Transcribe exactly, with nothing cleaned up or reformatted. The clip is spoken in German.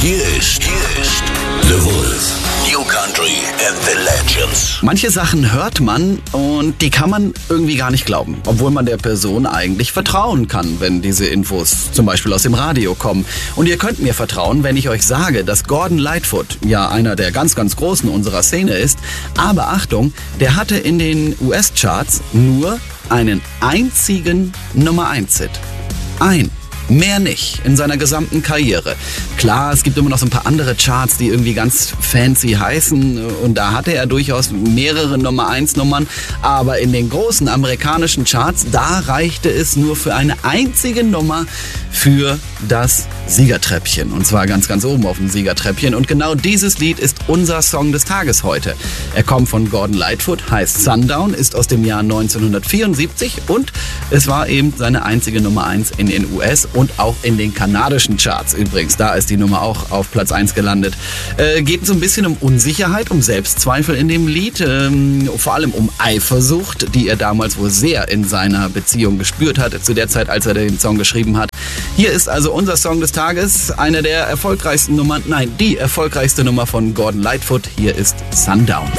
Hier ist, hier ist The Wolf. New Country and the Legends. Manche Sachen hört man und die kann man irgendwie gar nicht glauben, obwohl man der Person eigentlich vertrauen kann, wenn diese Infos zum Beispiel aus dem Radio kommen. Und ihr könnt mir vertrauen, wenn ich euch sage, dass Gordon Lightfoot ja einer der ganz, ganz Großen unserer Szene ist. Aber Achtung, der hatte in den U S-Charts nur einen einzigen Nummer eins Hit. Ein. Mehr nicht in seiner gesamten Karriere. Klar, es gibt immer noch so ein paar andere Charts, die irgendwie ganz fancy heißen und da hatte er durchaus mehrere Nummer eins Nummern, aber in den großen amerikanischen Charts, da reichte es nur für eine einzige Nummer für das Siegertreppchen und zwar ganz, ganz oben auf dem Siegertreppchen und genau dieses Lied ist unser Song des Tages heute. Er kommt von Gordon Lightfoot, heißt Sundown, ist aus dem Jahr neunzehnhundertvierundsiebzig und es war eben seine einzige Nummer eins in den U S und auch in den kanadischen Charts übrigens. Da ist die Nummer auch auf Platz eins gelandet. Äh, geht so ein bisschen um Unsicherheit, um Selbstzweifel in dem Lied, ähm, vor allem um Eifersucht, die er damals wohl sehr in seiner Beziehung gespürt hat, zu der Zeit, als er den Song geschrieben hat. Hier ist also unser Song des Tages, eine der erfolgreichsten Nummern, nein, die erfolgreichste Nummer von Gordon Lightfoot. Hier ist Sundown.